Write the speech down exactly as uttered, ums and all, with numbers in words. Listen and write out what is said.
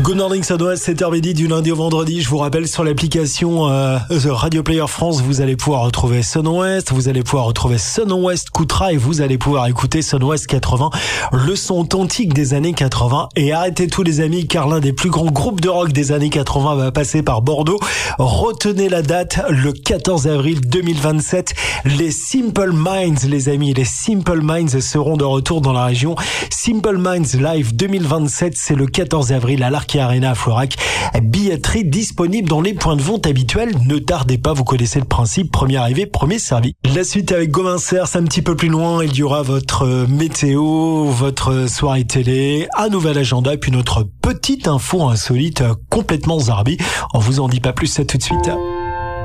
Good morning, Sun West, sept heures midi du lundi au vendredi. Je vous rappelle, sur l'application euh, Radio Player France, vous allez pouvoir retrouver Sun West, vous allez pouvoir retrouver Sun West Koutra et vous allez pouvoir écouter Sun West quatre-vingts, le son authentique des années quatre-vingts. Et arrêtez tout les amis, car l'un des plus grands groupes de rock des années quatre-vingts va passer par Bordeaux. Retenez la date, le quatorze avril deux mille vingt-sept. Les Simple Minds, les amis, les Simple Minds seront de retour dans la région. Simple Minds Live deux mille vingt-sept, c'est le quatorze avril à l'Arc Arena à Florac. Billetterie disponible dans les points de vente habituels. Ne tardez pas, vous connaissez le principe. Premier arrivé, premier servi. La suite avec Gomincer, c'est un petit peu plus loin. Il y aura votre météo, votre soirée télé, un nouvel agenda et puis notre petite info insolite complètement zarbi. On vous en dit pas plus, c'est tout de suite.